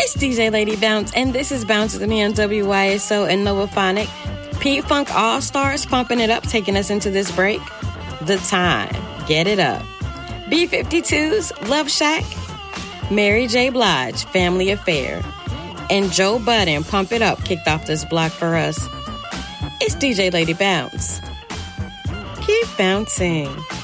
It's DJ Lady Bounce, and this is Bounce with me on WYSO and Novaphonic. P-Funk All-Stars pumping it up, taking us into this break. The Time, Get It Up. B-52's Love Shack. Mary J. Blige, Family Affair. And Joe Budden, Pump It Up, kicked off this block for us. It's DJ Lady Bounce. Keep bouncing.